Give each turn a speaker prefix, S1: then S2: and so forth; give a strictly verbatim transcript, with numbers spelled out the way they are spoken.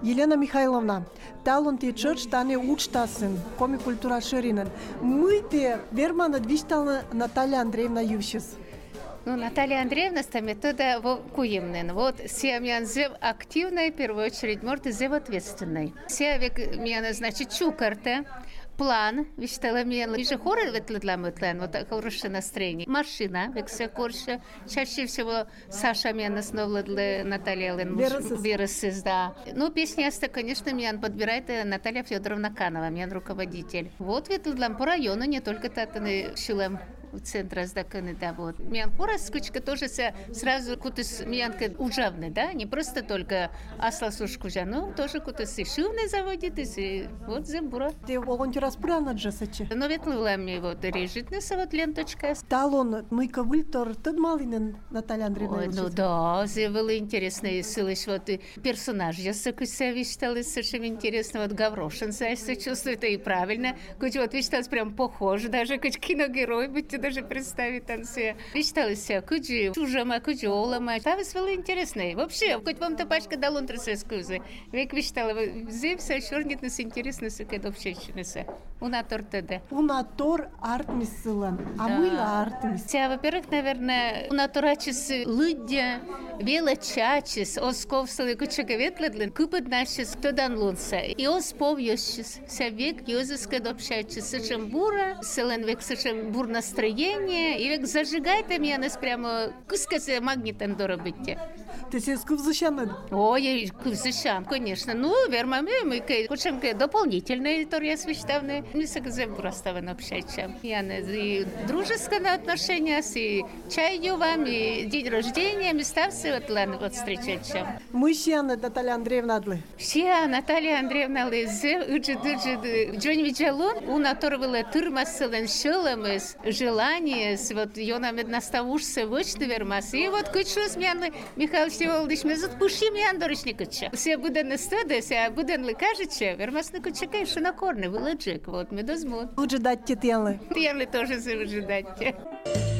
S1: Елена Михайловна, талон те чърч тане учтасен, коми культура ширинен. Мы те вермана двиштала Наталья Андреевна Юшис.
S2: Ну, Наталья Андреевна стами туда куемнен. Вот семьян зев активной, в первую очередь, может, и зев ответственной. Севик меня, значит, чукарте, план, вещтала меня, лишь хоры ветлетла мытлен, вот хорошее настроение. Машина, век все корше. Чаще всего Саша меня основала для Наталья Лен Вересис, да. Ну, песни asta, конечно, меня подбирает Наталья Федоровна Канова, меня руководитель. Вот ветлетла по району, не только татаны шилем центра сдаканы, да, вот. Мианхура скучка тоже сразу кутыс мианка ужавны, да, не просто только асла сушкужа, но тоже кутыс и шивный заводит, и вот зембура.
S1: Ты он раз пряно джасачи.
S2: Но ветлыла мне вот режитнеса вот ленточка.
S1: Талон, ну и кавультор, тот малинен Наталья Андреевна.
S2: Ой, ну да, это было интересно, и слышь, вот персонаж, я сокуся вещтала совершенно интересно, вот Гаврошин, знаешь, чувствует, и правильно, хоть вот вещталась прям похож, даже хоть киногерой, будьте даже представить там все. Вещталась себя, куджи, чужама, куджолама. Там было интересно. Вообще, хоть вам топачка дал он трясскузы. Век вещтала, зевся, шорнитнес интересно, сукет общественнеса. Унатор ТД.
S1: Унатор артмисылан, а мы ла артмис.
S2: Тя, во-первых, наверное, унаторачис лыдя, велочачис, осковсалы кучага ветледлен, купит нашис, кто дан лунса. И оспов ёщис, ся век ёзыскад общачис, сычем бура, селен век сычем бур настроение, и век зажигайте меня нас прямо кускase магнитен доробите.
S1: Ты себе сквзащан?
S2: Ой, сквзащан, конечно. Ну, верма мы, кучем дополнительные истории священные. Мы с экзем проставен общаемся. Я и дружеское отношение, и чаю вам, и день рождения, мы стався вот лан вот встречаем.
S1: Мы все Наталья Андреевна Адлы.
S2: Все Наталья Андреевна Лизе, уджи дуджи Джон Виджалон, у наторвала тырма селен шелемес, желание, вот ёна меднаставушся вочты вермас. И вот кучус мяны Михаил Всеволодович, мы затпуши мян дорожникача. Все буден стады, все буден лекажича, вермас на кучакай шинокорны, выладжик, вот мы дозмут.
S1: Лучше дать те тенлы.
S2: Тенлы тоже завыжидать.